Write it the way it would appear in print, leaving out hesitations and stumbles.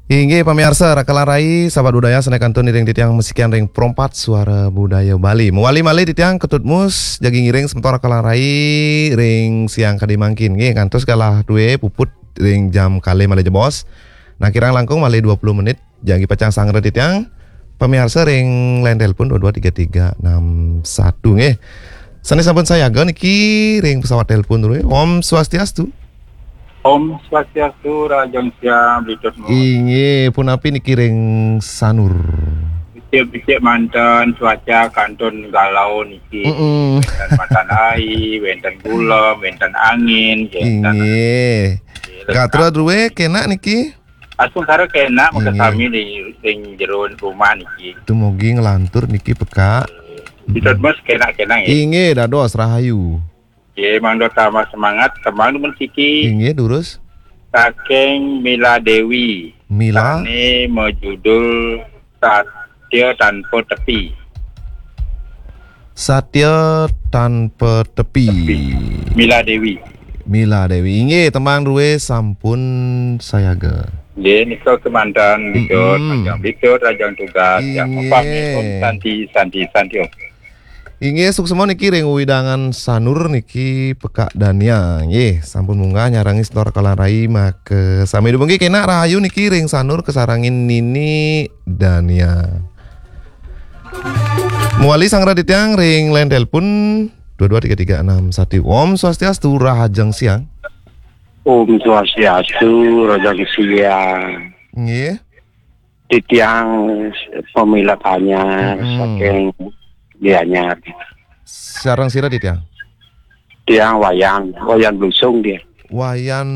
Inggih pamirsa rakalarai sahabat budaya senekantun iring titiang musikian ring prompat suara budaya Bali. Muali mali titiang ketut mus jagi ngiring sementara rakalarai ring siang kadi mangkin. Nggih kantos kalah duwe puput ring jam kali mali jebos. Nah kirang langkung mali 20 menit jagi pacang sangre titiang. Pamirsa ring line telepon 223361 nggih. Sane sampun saya ga niki ring pesawat telepon dulu. Om Swastiastu. Om Swastiastu, Rajang Siam, Bidot Mo. Inggih punapi niki ring sanur. Bisik-bisik mantan cuaca kantun galau niki. Wenten matanai, wenten gula, wenten angin. Inggih. Katra duwe kena niki. Asung karo kena muka kami di jero rumah niki. Dumugi ngelantur niki peka. Bidot Mo kena-kena ya. Inggih dados rahayu. Ye mangdo tambah semangat teman teman siki. Inggih durus. Saking Mila Dewi. Mila. Ini menjudul Satya Tanpa Tepi. Satya tanpa tepi. Mila Dewi. Mila Dewi. Inggih temang duwe sampun sayaga. Ye nikah kemandan Bidot Rajang tugas yang mempami Santi. Inggih suksemo niki ring widangan sanur niki pekak Dania. Nggih, sampun munggah nyarangi setor kalarai make sami dibengki kena rahayu niki ring sanur kesarangin Nini Dania. Muali sang raditang ring line telepon 223361. Om Swastiastu rahajeng siang. Om Swastiastu Rajang Siang. Nggih. Titiang pemilakannya saking dianya Sarang sira dit ya. dia wayang blusung dia. Wayan